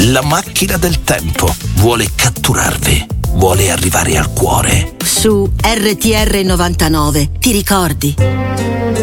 La macchina del tempo vuole catturarvi, vuole arrivare al cuore. Su RTR 99, ti ricordi?